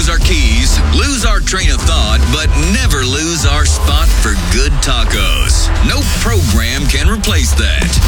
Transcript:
lose our keys, lose our train of thought, but never lose our spot for good tacos. No program can replace that.